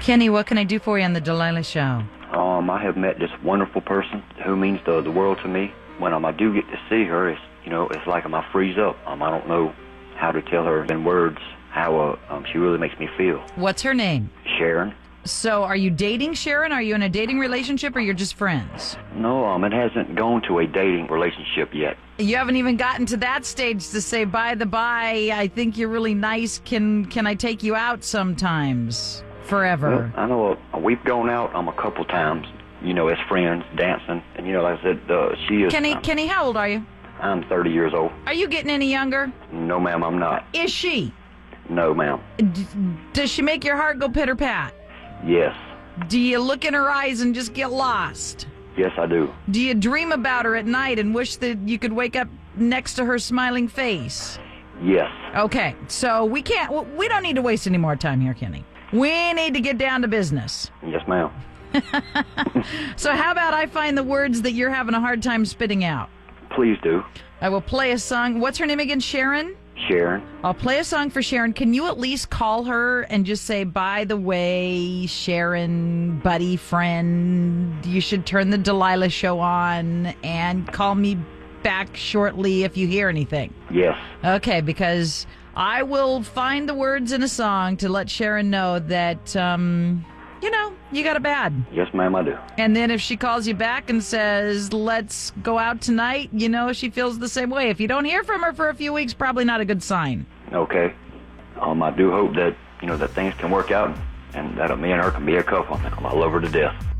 Kenny, what can I do for you on the Delilah Show? I have met this wonderful person who means the world to me. When I do get to see her, it's like I freeze up. I don't know how to tell her in words how she really makes me feel. What's her name? Sharon. So are you dating Sharon? Are you in a dating relationship or you're just friends? No, it hasn't gone to a dating relationship yet. You haven't even gotten to that stage to say, by the by, I think you're really nice. Can I take you out sometimes? Forever. Well, I know we've gone out a couple times, as friends, dancing. And, like I said, she is... Kenny, how old are you? I'm 30 years old. Are you getting any younger? No, ma'am, I'm not. Is she? No, ma'am. Does she make your heart go pitter-pat? Yes. Do you look in her eyes and just get lost? Yes, I do. Do you dream about her at night and wish that you could wake up next to her smiling face? Yes. Okay, so we don't need to waste any more time here, Kenny. We need to get down to business. Yes, ma'am. So how about I find the words that you're having a hard time spitting out? Please do. I will play a song. What's her name again? Sharon? Sharon. I'll play a song for Sharon. Can you at least call her and just say, by the way, Sharon, buddy, friend, you should turn the Delilah Show on and call me back shortly if you hear anything? Yes. Okay, because I will find the words in a song to let Sharon know that, you got it bad. Yes, ma'am, I do. And then if she calls you back and says, let's go out tonight, she feels the same way. If you don't hear from her for a few weeks, probably not a good sign. Okay. I do hope that, that things can work out and that me and her can be a couple. I love her to death.